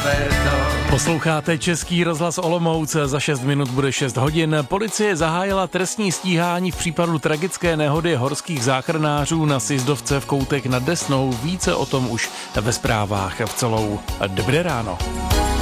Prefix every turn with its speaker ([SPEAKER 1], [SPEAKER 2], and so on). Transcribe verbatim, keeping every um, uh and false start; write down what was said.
[SPEAKER 1] Posloucháte Český rozhlas Olomouc, za šest minut bude šest hodin. Policie zahájila trestní stíhání v případu tragické nehody horských záchranářů na sjezdovce v Koutech nad Desnou. Více o tom už ve zprávách v celou. Dobré ráno.